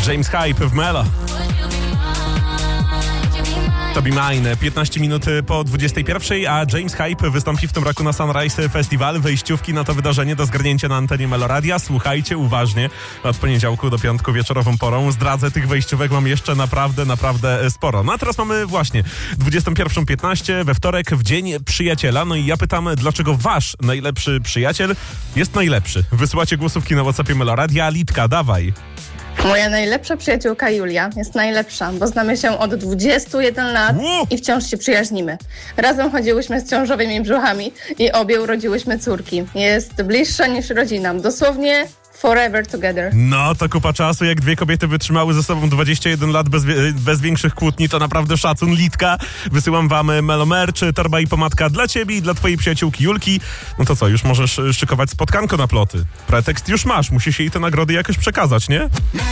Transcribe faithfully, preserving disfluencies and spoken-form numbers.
James Hype w Melo. To Be Mine, piętnaście minut po dwudziestej pierwszej, a James Hype wystąpi w tym roku na Sunrise Festival. Wejściówki na to wydarzenie do zgarnięcia na antenie Meloradia. Słuchajcie uważnie, od poniedziałku do piątku wieczorową porą. Zdradzę, tych wejściówek mam jeszcze naprawdę, naprawdę sporo. No a teraz mamy właśnie dwudziestą pierwszą piętnaście we wtorek, w Dzień Przyjaciela. No i ja pytam, dlaczego wasz najlepszy przyjaciel jest najlepszy? Wysyłacie głosówki na WhatsAppie Meloradia. Litka, dawaj. Moja najlepsza przyjaciółka Julia jest najlepsza, bo znamy się od dwudziestu jeden lat Wow. i wciąż się przyjaźnimy. Razem chodziłyśmy z ciążowymi brzuchami i obie urodziłyśmy córki. Jest bliższa niż rodzina. Dosłownie forever together. No to kupa czasu, jak dwie kobiety wytrzymały ze sobą dwadzieścia jeden lat bez, bez większych kłótni, to naprawdę szacun. Litka, wysyłam wam Melo Merch, torba i pomadka dla ciebie i dla twojej przyjaciółki Julki. No to co, już możesz szykować spotkanko na ploty. Pretekst już masz, musisz jej te nagrody jakoś przekazać, nie?